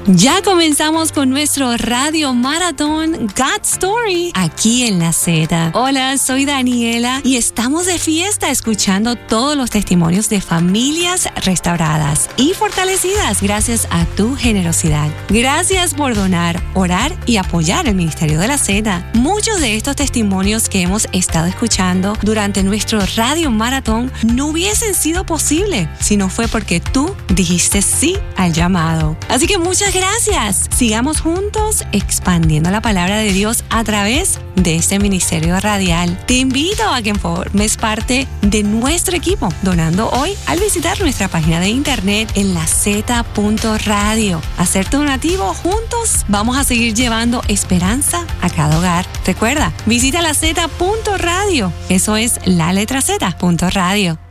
Ya comenzamos con nuestro radio maratón God Story aquí en La Z. Hola, soy Daniela y estamos de fiesta escuchando todos los testimonios de familias restauradas y fortalecidas gracias a tu generosidad. Gracias por donar, orar y apoyar el Ministerio de La Z. Muchos de estos testimonios que hemos estado escuchando durante nuestro radio maratón no hubiesen sido posible si no fue porque tú dijiste sí al llamado. Así que muchas gracias. Sigamos juntos expandiendo la palabra de Dios a través de este ministerio radial. Te invito a que formes parte de nuestro equipo donando hoy al visitar nuestra página de internet en laz.radio. Hacer tu donativo, juntos vamos a seguir llevando esperanza a cada hogar. Recuerda, visita laz.radio. Eso es la letra Z.radio.